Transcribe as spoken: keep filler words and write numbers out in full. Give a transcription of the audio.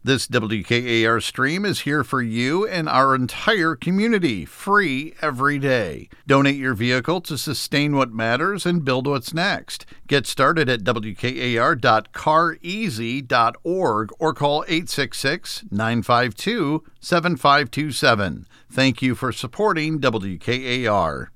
This W K A R stream is here for you and our entire community, free every day. Donate your vehicle to sustain what matters and build what's next. Get started at W K A R dot car easy dot org or call eight six six, nine five two, seven five two seven. Thank you for supporting W K A R.